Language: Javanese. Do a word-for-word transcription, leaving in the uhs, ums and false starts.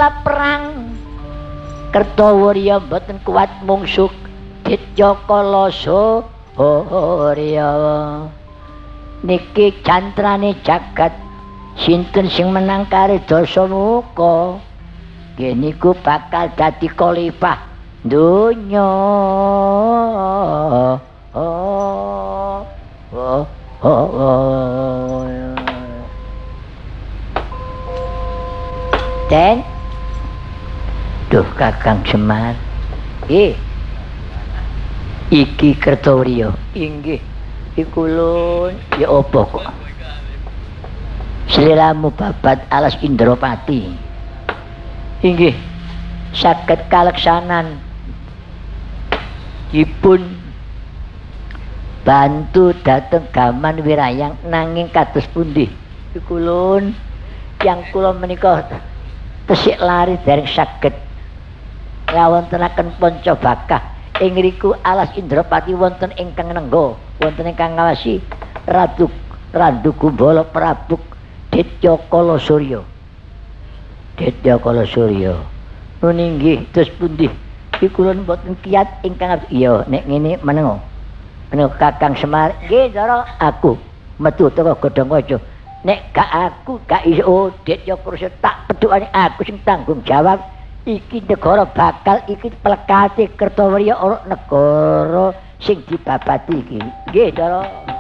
bab perang Kertawirya mboten kuat mungsuk Dityakalasa Rya niki cantrane jagat sinten sing menang kare Dasamuka nggih niku bakal dadi khalifah donya oh oh oh Den duh Kakang Semar eh iki Kertawirya inggih iku lun ya apa kok sliramu babat alas Indrapati inggih saged kaleksanan dipun bantu dhateng gaman wirayang nanging kados pundi iku lun yang kula menika tesik lari dereng saged ngawontenaken Pancabakah ing riku alas Indrapati wonten ingkang nengga wonten ingkang ngawasi Ratu Randu Kumbala Prabu Dityakala Surya Dityakala Surya nun inggih terus pundi iku lun mboten kiyat ingkang iya nek ngene menengo menika Kakang Semar nggih Ndara aku metu teko Godhongwaja nek gak aku gak iso Dityakala tak pedhokane aku sing tanggung jawab iki negara bakal iki plekate Kertawirya ora negara sing dibabati iki nggih Ndara